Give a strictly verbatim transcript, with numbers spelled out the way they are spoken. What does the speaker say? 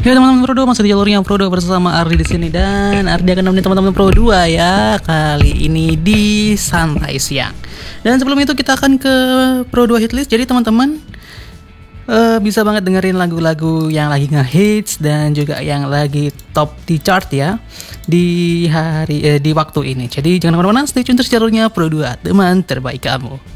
Ya teman-teman Pro dua, masih di jalurnya Pro dua bersama Ardi di sini, dan Ardi akan nemenin teman-teman Pro dua ya kali ini di santai siang. Dan sebelum itu kita akan ke Pro dua Hitlist. Jadi teman-teman uh, bisa banget dengerin lagu-lagu yang lagi ngehits dan juga yang lagi top di chart ya di hari eh, di waktu ini. Jadi jangan kemana-mana, stay tune terus jalurnya Pro dua, teman terbaik kamu.